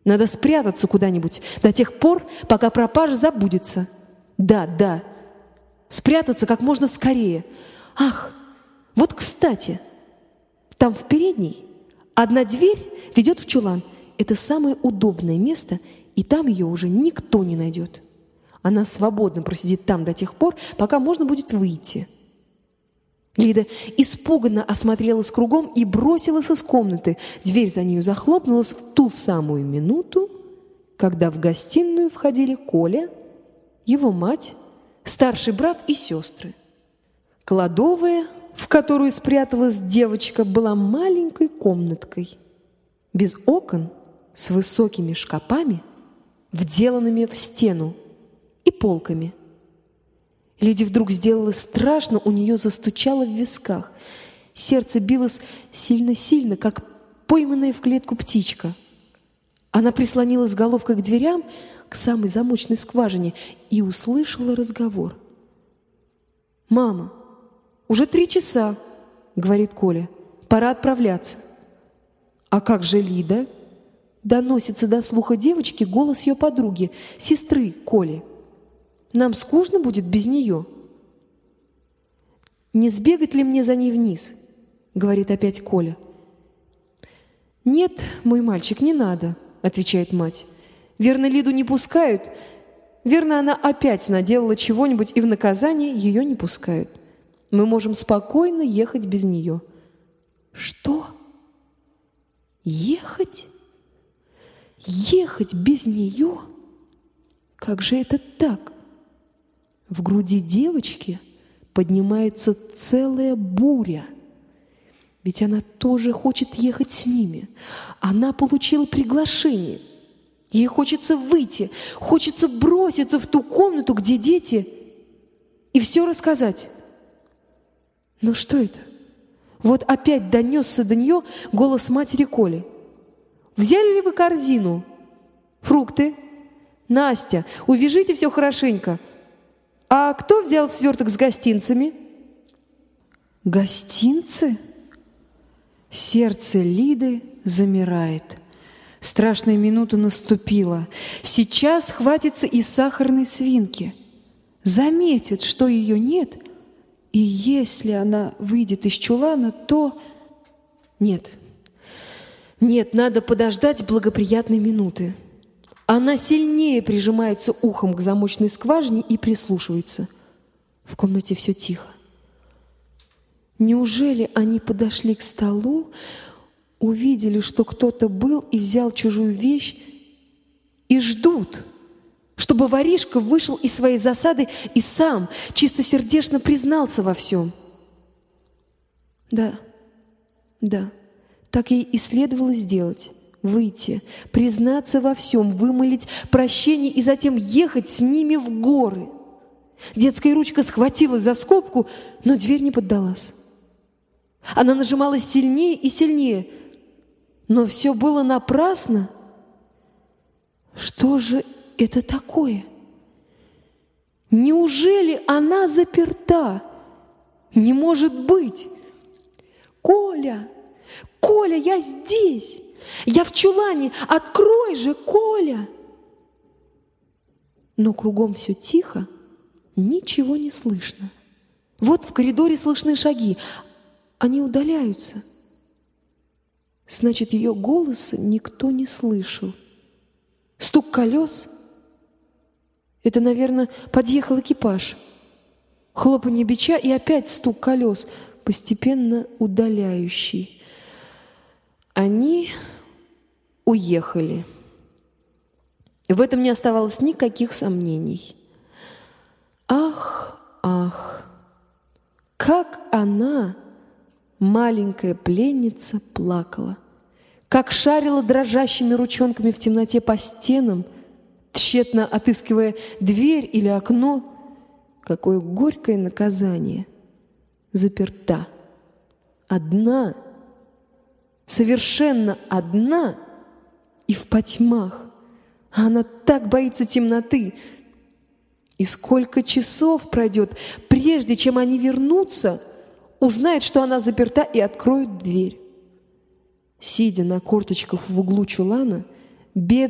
Надо спрятаться куда-нибудь до тех пор, пока пропажа забудется. Да, спрятаться как можно скорее. Ах, вот кстати, там в передней одна дверь ведет в чулан. Это самое удобное место, и там ее уже никто не найдет. Она свободно просидит там до тех пор, пока можно будет выйти. Лида испуганно осмотрелась кругом и бросилась из комнаты. Дверь за нею захлопнулась в ту самую минуту, когда в гостиную входили Коля, его мать, старший брат и сестры. Кладовая, в которую спряталась девочка, была маленькой комнаткой, без окон, с высокими шкафами, вделанными в стену, и полками. Лиде вдруг сделалось страшно, у нее застучало в висках. Сердце билось сильно-сильно, как пойманная в клетку птичка. Она прислонилась головкой к дверям, к самой замочной скважине, и услышала разговор. «Мама, уже 3 часа, — говорит Коля, — пора отправляться». «А как же Лида?» — доносится до слуха девочки голос ее подруги, сестры Коли. «Нам скучно будет без нее». «Не сбегать ли мне за ней вниз?» — говорит опять Коля. «Нет, мой мальчик, не надо», — отвечает мать. «Верно, Лиду не пускают. Верно, она опять наделала чего-нибудь, и в наказание ее не пускают. Мы можем спокойно ехать без нее». «Что? Ехать? Ехать без нее? Как же это так?» В груди девочки поднимается целая буря. Ведь она тоже хочет ехать с ними. Она получила приглашение. Ей хочется выйти, хочется броситься в ту комнату, где дети, и все рассказать. Но что это? Вот опять донесся до нее голос матери Коли. «Взяли ли вы корзину? Фрукты? Настя, увяжите все хорошенько. А кто взял сверток с гостинцами?» «Гостинцы?» Сердце Лиды замирает. Страшная минута наступила. Сейчас хватится и сахарной свинки. Заметит, что ее нет, и если она выйдет из чулана, то... Нет, надо подождать благоприятной минуты. Она сильнее прижимается ухом к замочной скважине и прислушивается. В комнате все тихо. Неужели они подошли к столу, увидели, что кто-то был и взял чужую вещь, и ждут, чтобы воришка вышел из своей засады и сам чистосердечно признался во всем? Да, так ей и следовало сделать. Выйти, признаться во всем, вымолить прощение и затем ехать с ними в горы. Детская ручка схватилась за скобку, но дверь не поддалась. Она нажимала сильнее и сильнее, но все было напрасно. Что же это такое? Неужели она заперта? Не может быть! «Коля! Коля, я здесь! Я в чулане! Открой же, Коля!» Но кругом все тихо, ничего не слышно. Вот в коридоре слышны шаги. Они удаляются. Значит, ее голоса никто не слышал. Стук колес. Это, наверное, подъехал экипаж. Хлопанье бича и опять стук колес, постепенно удаляющий. Они уехали. В этом не оставалось никаких сомнений. Ах, как она, маленькая пленница, плакала, как шарила дрожащими ручонками в темноте по стенам, тщетно отыскивая дверь или окно. Какое горькое наказание! Заперта, одна, совершенно одна и в потьмах. А она так боится темноты. И сколько часов пройдет, прежде чем они вернутся, узнает, что она заперта, и откроют дверь. Сидя на корточках в углу чулана, бедная